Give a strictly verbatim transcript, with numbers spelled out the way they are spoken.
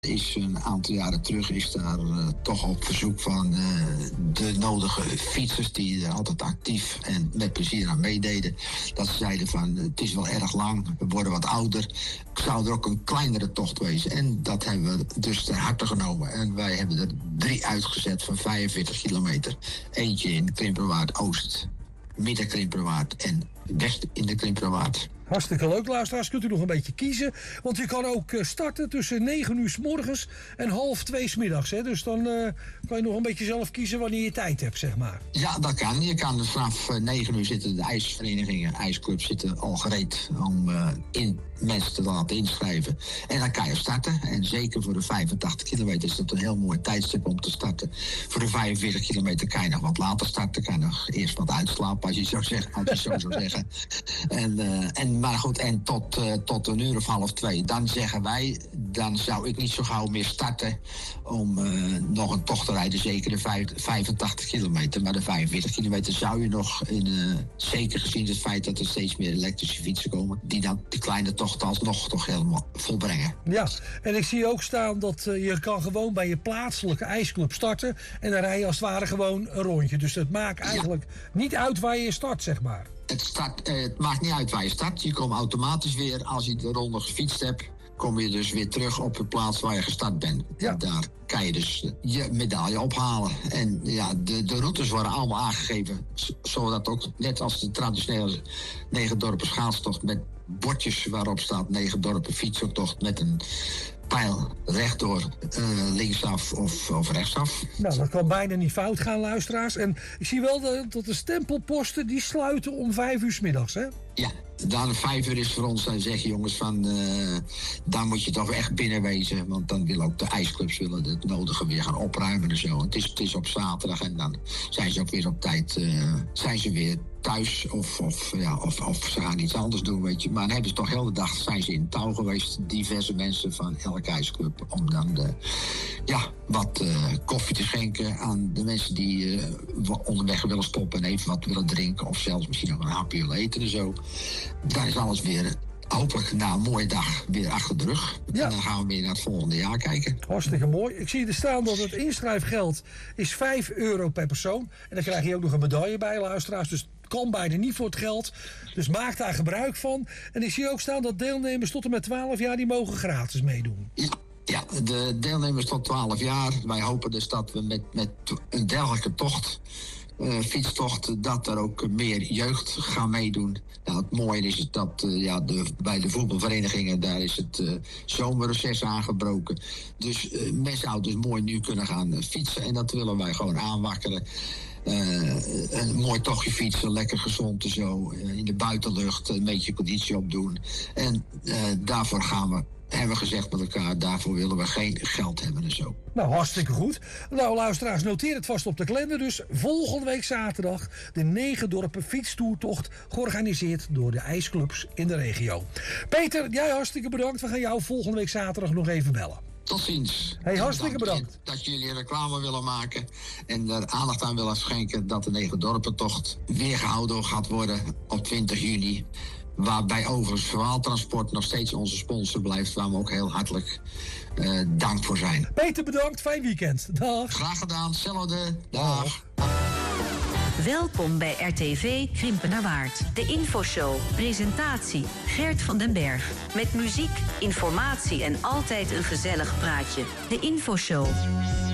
Is een aantal jaren terug is daar uh, toch op verzoek van uh, de nodige fietsers die uh, altijd actief en met plezier aan meededen. Dat ze zeiden van uh, het is wel erg lang, we worden wat ouder. Zou er ook een kleinere tocht wezen? En dat hebben we dus ter harte genomen. En wij hebben er drie uitgezet van vijfenveertig kilometer. Eentje in de Krimperwaard Oost, midden Krimperwaard en west in de Krimperwaard. Hartstikke leuk, luisteraars. Kunt u nog een beetje kiezen. Want je kan ook starten tussen negen uur 's morgens en half twee 's middags. Hè? Dus dan uh, kan je nog een beetje zelf kiezen wanneer je tijd hebt, zeg maar. Ja, dat kan. Je kan vanaf negen uur zitten de ijsverenigingen, ijsclubs zitten al gereed om uh, in mensen te laten inschrijven. En dan kan je starten. En zeker voor de vijfentachtig kilometer is dat een heel mooi tijdstip om te starten. Voor de vijfenveertig kilometer kan je nog wat later starten. Kan je nog eerst wat uitslapen, als je zo, zegt, als je zo zou zeggen. En, uh, en Maar goed, en tot, uh, tot een uur of half twee. Dan zeggen wij, dan zou ik niet zo gauw meer starten om uh, nog een tocht te rijden. Zeker de vijfentachtig kilometer. Maar de vijfenveertig kilometer zou je nog, in, uh, zeker gezien het feit dat er steeds meer elektrische fietsen komen, die dan die kleine tocht alsnog toch helemaal volbrengen. Ja, en ik zie ook staan dat uh, je kan gewoon bij je plaatselijke ijsclub starten. En dan rij je als het ware gewoon een rondje. Dus het maakt eigenlijk ja. niet uit waar je start, zeg maar. Het, start, uh, het maakt niet uit waar je start. Je komt automatisch weer, als je de ronde gefietst hebt, kom je dus weer terug op de plaats waar je gestart bent. Ja. En daar kan je dus je medaille ophalen. En ja, de, de routes worden allemaal aangegeven. Zodat ook, net als de traditionele negen dorpen schaatstocht met bordjes waarop staat negen dorpen fietsentocht met een pijl rechtdoor, uh, linksaf of, of rechtsaf. Nou, dat kan bijna niet fout gaan, luisteraars. En ik zie wel de, dat de stempelposten die sluiten om vijf uur 's middags, hè? Ja, dan vijf uur is voor ons, dan zeg je jongens van, uh, dan moet je toch echt binnen wezen. Want dan willen ook de ijsclubs willen het nodige weer gaan opruimen en zo. Het is, het is op zaterdag en dan zijn ze ook weer op tijd, uh, zijn ze weer thuis of, of, ja, of, of ze gaan iets anders doen, weet je. Maar dan hebben ze toch heel de dag, zijn ze in touw geweest, diverse mensen van elke ijsclub, om dan de, ja, wat uh, koffie te schenken aan de mensen die uh, onderweg willen stoppen en even wat willen drinken of zelfs misschien nog een hapje willen eten en zo. Dan is alles weer hopelijk na een mooie dag weer achter de rug. Ja. En dan gaan we weer naar het volgende jaar kijken. Hartstikke mooi. Ik zie er staan dat het inschrijfgeld is vijf euro per persoon. En dan krijg je ook nog een medaille bij, luisteraars. Dus het kan bijna niet voor het geld. Dus maak daar gebruik van. En ik zie ook staan dat deelnemers tot en met twaalf jaar die mogen gratis meedoen. Ja. Ja, de deelnemers tot twaalf jaar. Wij hopen dus dat we met, met een dergelijke tocht, uh, fietstocht, dat er ook meer jeugd gaan meedoen. Nou, het mooie is dat uh, ja, de, bij de voetbalverenigingen, daar is het uh, zomerreces aangebroken. Dus uh, mensen zouden dus mooi nu kunnen gaan uh, fietsen. En dat willen wij gewoon aanwakkeren. Uh, een mooi tochtje fietsen, lekker gezond en zo. Uh, in de buitenlucht een beetje conditie opdoen. En uh, daarvoor gaan we, hebben we gezegd met elkaar, daarvoor willen we geen geld hebben en zo. Nou, hartstikke goed. Nou, luisteraars, noteer het vast op de kalender. Dus volgende week zaterdag de negen dorpen fietstoertocht, georganiseerd door de ijsclubs in de regio. Peter, jij hartstikke bedankt. We gaan jou volgende week zaterdag nog even bellen. Tot ziens. Hey, hartstikke bedankt. Dat jullie reclame willen maken en er aandacht aan willen schenken dat de negen dorpentocht weer gehouden gaat worden op twintig juni. Waarbij overigens Verwaaltransport nog steeds onze sponsor blijft, waar we ook heel hartelijk uh, dank voor zijn. Peter, bedankt. Fijn weekend. Dag. Graag gedaan. Hetzelfde. Dag. Welkom bij R T V Krimpenerwaard. De infoshow. Presentatie Gert van den Berg. Met muziek, informatie en altijd een gezellig praatje. De infoshow.